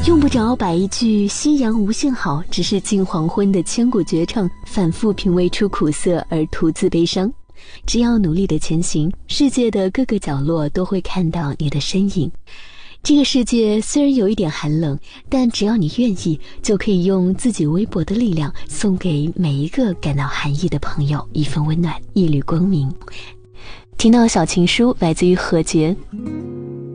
用不着把一句夕阳无限好，只是近黄昏的千古绝唱反复品味出苦涩而徒自悲伤。只要努力的前行，世界的各个角落都会看到你的身影。这个世界虽然有一点寒冷，但只要你愿意，就可以用自己微薄的力量，送给每一个感到寒意的朋友一份温暖，一缕光明。听到小情书来自于何洁。